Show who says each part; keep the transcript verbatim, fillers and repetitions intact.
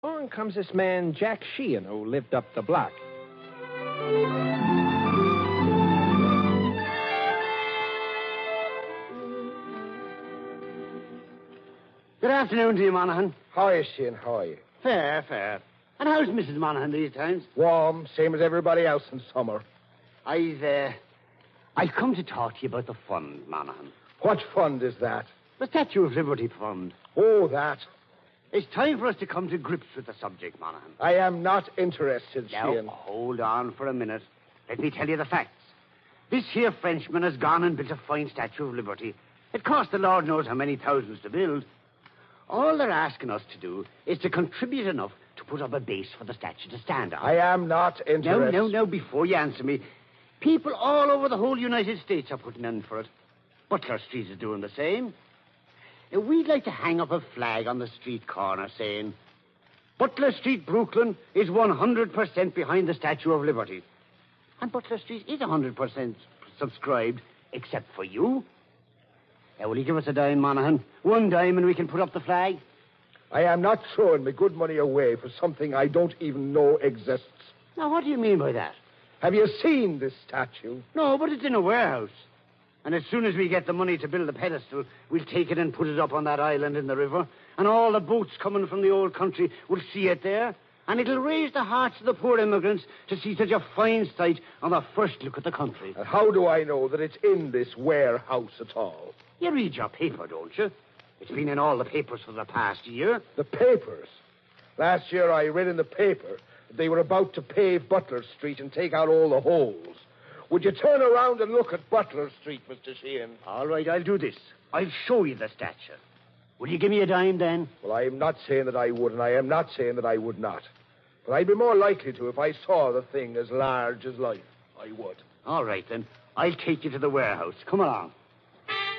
Speaker 1: Along comes this man, Jack Sheehan, who lived up the block.
Speaker 2: Good afternoon to you, Monaghan.
Speaker 3: How are you, Sheehan? How are you?
Speaker 2: Fair, fair. And how's Missus Monaghan these times?
Speaker 3: Warm, same as everybody else in summer.
Speaker 2: I've, uh... I've come to talk to you about the fund, Monaghan.
Speaker 3: What fund is that?
Speaker 2: The Statue of Liberty Fund.
Speaker 3: Oh, that.
Speaker 2: It's time for us to come to grips with the subject, Monaghan.
Speaker 3: I am not interested,
Speaker 2: Now,
Speaker 3: Sheehan.
Speaker 2: hold on for a minute. Let me tell you the facts. This here Frenchman has gone and built a fine Statue of Liberty. It cost the Lord knows how many thousands to build. All they're asking us to do is to contribute enough to put up a base for the statue to stand on.
Speaker 3: I am not interested.
Speaker 2: No, no, no, before you answer me. People all over the whole United States are putting in for it. Butler Street is doing the same. Now, we'd like to hang up a flag on the street corner saying, Butler Street, Brooklyn, is one hundred percent behind the Statue of Liberty. And Butler Street is one hundred percent subscribed, except for you. Now, will you give us a dime, Monaghan? One dime and we can put up the flag?
Speaker 3: I am not throwing my good money away for something I don't even know exists.
Speaker 2: Now, what do you mean by that?
Speaker 3: Have you seen this statue?
Speaker 2: No, but it's in a warehouse. And as soon as we get the money to build the pedestal, we'll take it and put it up on that island in the river. And all the boats coming from the old country will see it there. And it'll raise the hearts of the poor immigrants to see such a fine sight on the first look at the country.
Speaker 3: And how do I know that it's in this warehouse at all?
Speaker 2: You read your paper, don't you? It's been in all the papers for the past year.
Speaker 3: The papers? Last year I read in the paper that they were about to pave Butler Street and take out all the holes. Would you turn around and look at Butler Street, Mister Sheehan?
Speaker 2: All right, I'll do this. I'll show you the statue. Will you give me a dime, then?
Speaker 3: Well, I am not saying that I would, and I am not saying that I would not. But I'd be more likely to if I saw the thing as large as life. I would.
Speaker 2: All right, then. I'll take you to the warehouse. Come along.